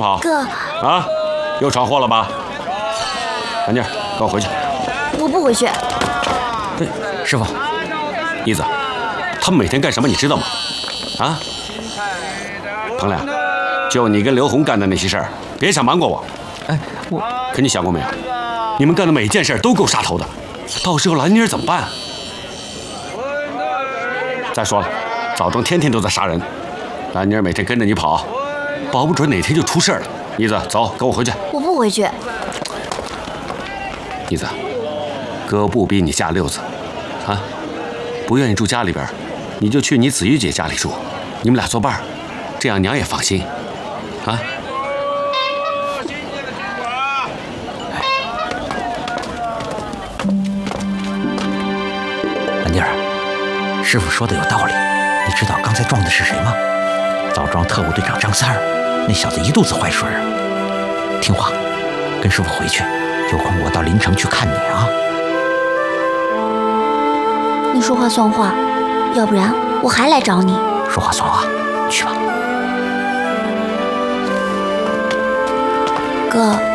跑？ 哥， 啊，又闯祸了吧？兰妮儿，跟我回去。 我不回去。 对， 师傅， 妮子，他们每天干什么你知道吗？啊？彭亮，就你跟刘红干的那些事儿，别想瞒过我。 哎，我可你想过没有？你们干的每一件事都够杀头的，到时候兰妮儿怎么办？再说了，枣庄天天都在杀人，兰妮儿每天跟着你跑，保不准哪天就出事了。妮子，走，跟我回去。 我不回去。 妮子，哥不逼你嫁六子，啊，不愿意住家里边，你就去你子玉姐家里住，你们俩作伴，这样娘也放心，啊。 兰妮儿，师傅说的有道理。你知道刚才撞的是谁吗？枣庄特务队长张三儿，那小子一肚子坏水啊！听话，跟师傅回去，有空我到临城去看你啊。 你说话算话，要不然我还来找你。 说话算话，去吧。 哥。